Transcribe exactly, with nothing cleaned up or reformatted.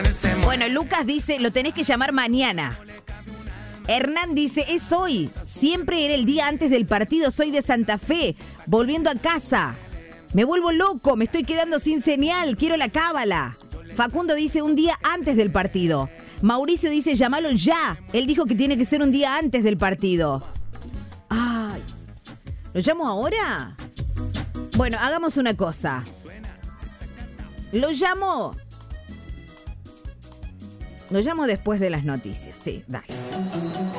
Bueno, Lucas dice, lo tenés que llamar mañana. Hernán dice, es hoy. Siempre era el día antes del partido. Soy de Santa Fe, volviendo a casa. Me vuelvo loco, me estoy quedando sin señal. Quiero la cábala. Facundo dice, un día antes del partido. Mauricio dice, llámalo ya. Él dijo que tiene que ser un día antes del partido. Ay, ¿lo llamo ahora? Bueno, hagamos una cosa. Lo llamo... Lo llamo después de las noticias. Sí, dale.